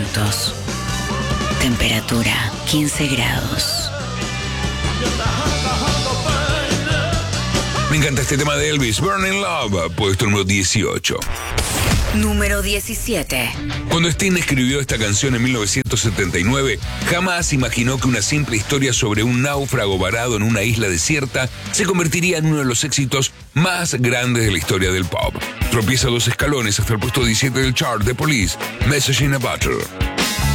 vientos. Temperatura 15 grados. Me encanta este tema de Elvis, Burning Love, puesto número 18. Número 17. Cuando Sting escribió esta canción en 1979, jamás imaginó que una simple historia sobre un náufrago varado en una isla desierta se convertiría en uno de los éxitos más grandes de la historia del pop. Tropieza 2 escalones hasta el puesto 17 del chart de Police, Message in a Bottle.